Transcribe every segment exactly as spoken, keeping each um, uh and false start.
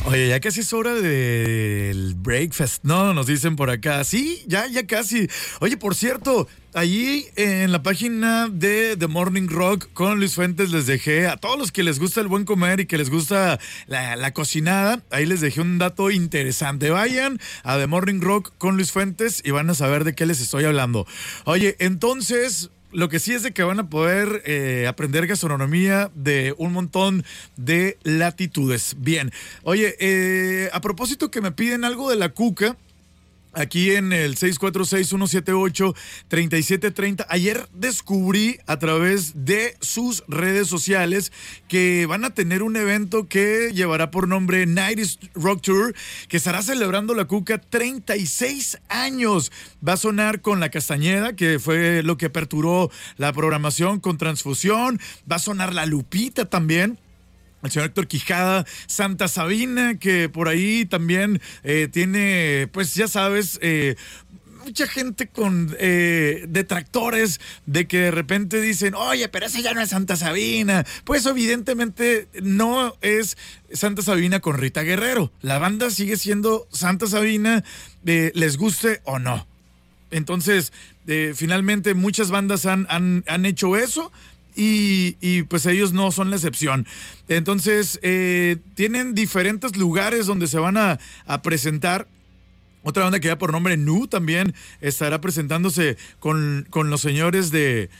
Oye, ya casi es hora del breakfast, ¿no? Nos dicen por acá. Sí, ya, ya casi. Oye, por cierto, allí en la página de The Morning Rock con Luis Fuentes les dejé a todos los que les gusta el buen comer y que les gusta la, la cocinada, ahí les dejé un dato interesante. Vayan a The Morning Rock con Luis Fuentes y van a saber de qué les estoy hablando. Oye, entonces... Lo que sí es de que van a poder eh, aprender gastronomía de un montón de latitudes. Bien, oye, eh, a propósito que me piden algo de la cuca, aquí en el seis cuatro seis, uno siete ocho, tres siete tres cero. Ayer descubrí a través de sus redes sociales que van a tener un evento que llevará por nombre nineties Rock Tour, que estará celebrando la cuca treinta y seis años. Va a sonar con La Castañeda, que fue lo que aperturó la programación con Transfusión. Va a sonar La Lupita también. El señor Héctor Quijada, Santa Sabina, que por ahí también eh, tiene, pues ya sabes, eh, mucha gente con eh, detractores de que de repente dicen, oye, pero esa ya no es Santa Sabina. Pues evidentemente no es Santa Sabina con Rita Guerrero. La banda sigue siendo Santa Sabina, eh, les guste o no. Entonces, eh, finalmente muchas bandas han, han, han hecho eso. Y, y pues ellos no son la excepción. Entonces, eh, tienen diferentes lugares donde se van a, a presentar. Otra banda que ya por nombre Nu también estará presentándose con, con los señores de,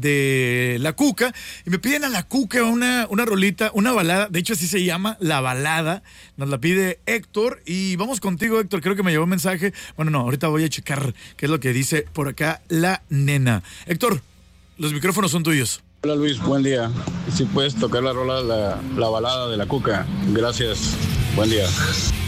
de La Cuca. Y me piden a La Cuca una, una rolita, una balada. De hecho, así se llama, La Balada. Nos la pide Héctor. Y vamos contigo, Héctor. Creo que me llegó un mensaje. Bueno, no, ahorita voy a checar qué es lo que dice por acá la nena. Héctor, los micrófonos son tuyos. Hola Luis, buen día. Si puedes tocar la rola, la, la balada de La Cuca. Gracias, buen día.